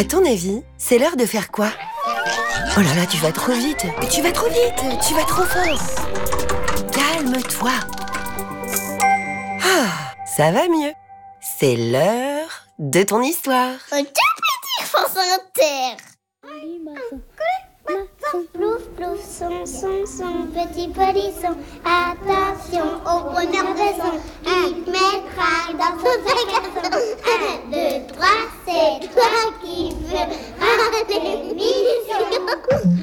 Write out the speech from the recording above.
À ton avis, c'est l'heure de faire quoi? Oh là là, tu vas trop vite. Tu vas trop vite. Tu vas trop fort. Calme-toi. Ah, ça va mieux. C'est l'heure de ton histoire. Un tout petit France Inter. Plouf, plouf, son, petit polisson. Attention au bonheur des sons.